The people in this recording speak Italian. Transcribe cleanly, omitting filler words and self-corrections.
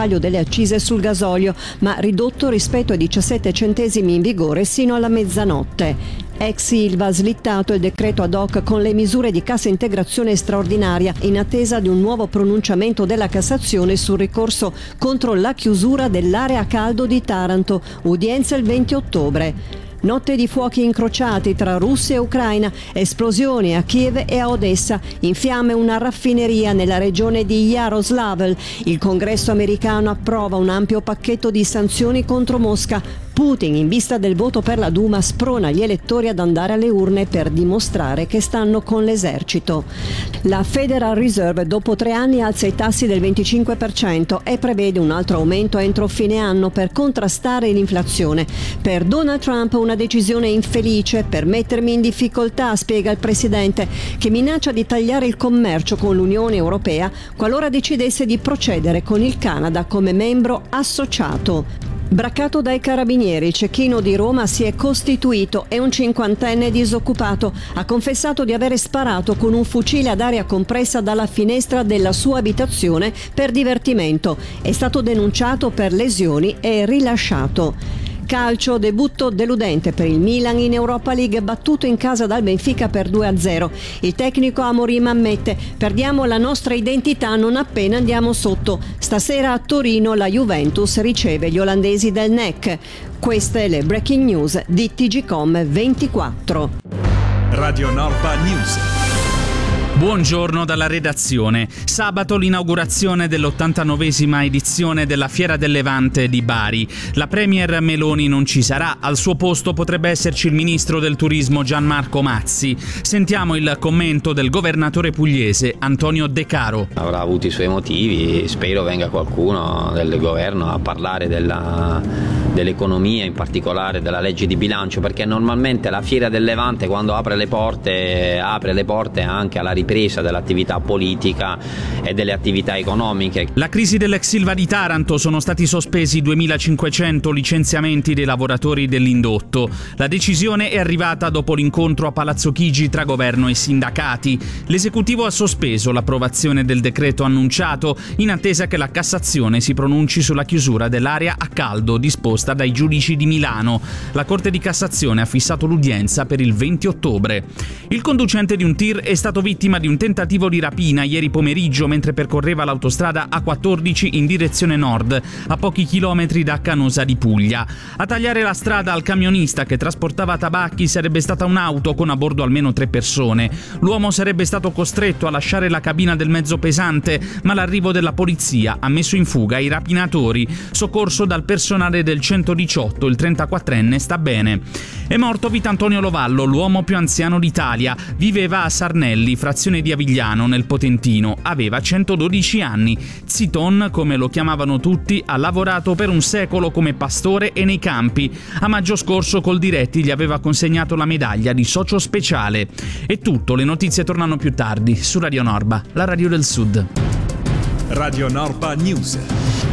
taglio delle accise sul gasolio, ma ridotto rispetto ai 17 centesimi in vigore sino alla mezzanotte. Ex Ilva ha slittato il decreto ad hoc con le misure di cassa integrazione straordinaria in attesa di un nuovo pronunciamento della Cassazione sul ricorso contro la chiusura dell'area a caldo di Taranto, udienza il 20 ottobre. Notte di fuochi incrociati tra Russia e Ucraina, esplosioni a Kiev e a Odessa, in fiamme una raffineria nella regione di Yaroslavl. Il Congresso americano approva un ampio pacchetto di sanzioni contro Mosca. Putin, in vista del voto per la Duma, sprona gli elettori ad andare alle urne per dimostrare che stanno con l'esercito. La Federal Reserve dopo 3 anni alza i tassi del 25% e prevede un altro aumento entro fine anno per contrastare l'inflazione. Per Donald Trump una decisione infelice per mettermi in difficoltà, spiega il presidente, che minaccia di tagliare il commercio con l'Unione Europea qualora decidesse di procedere con il Canada come membro associato. Braccato dai carabinieri, il cecchino di Roma si è costituito e un 50enne disoccupato ha confessato di avere sparato con un fucile ad aria compressa dalla finestra della sua abitazione per divertimento. È stato denunciato per lesioni e rilasciato. Calcio, debutto deludente per il Milan in Europa League, battuto in casa dal Benfica per 2-0. Il tecnico Amorim ammette: perdiamo la nostra identità non appena andiamo sotto. Stasera a Torino la Juventus riceve gli olandesi del NEC. Queste le breaking news di TGcom 24. Radio Norba News. Buongiorno dalla redazione. Sabato l'inaugurazione dell'89esima edizione della Fiera del Levante di Bari. La premier Meloni non ci sarà, al suo posto potrebbe esserci il ministro del turismo Gianmarco Mazzi. Sentiamo il commento del governatore pugliese Antonio De Caro. Avrà avuto i suoi motivi, spero venga qualcuno del governo a parlare dell'economia, in particolare della legge di bilancio, perché normalmente la Fiera del Levante, quando apre le porte anche alla ripresa dell'attività politica e delle attività economiche. La crisi dell'ex Ilva di Taranto: sono stati sospesi 2.500 licenziamenti dei lavoratori dell'indotto. La decisione è arrivata dopo l'incontro a Palazzo Chigi tra governo e sindacati. L'esecutivo ha sospeso l'approvazione del decreto annunciato in attesa che la Cassazione si pronunci sulla chiusura dell'area a caldo disposta dai giudici di Milano. La Corte di Cassazione ha fissato l'udienza per il 20 ottobre. Il conducente di un tir è stato vittima di un tentativo di rapina ieri pomeriggio mentre percorreva l'autostrada A14 in direzione nord, a pochi chilometri da Canosa di Puglia. A tagliare la strada al camionista che trasportava tabacchi sarebbe stata un'auto con a bordo almeno 3 persone. L'uomo sarebbe stato costretto a lasciare la cabina del mezzo pesante, ma l'arrivo della polizia ha messo in fuga i rapinatori. Soccorso dal personale del 118, il 34enne sta bene. È morto Vitantonio Lovallo, l'uomo più anziano d'Italia. Viveva a Sarnelli, frazione di Avigliano, nel Potentino. Aveva 112 anni. Ziton, come lo chiamavano tutti, ha lavorato per un secolo come pastore e nei campi. A maggio scorso Coldiretti gli aveva consegnato la medaglia di socio speciale. È tutto, le notizie tornano più tardi su Radio Norba, la radio del Sud. Radio Norba News.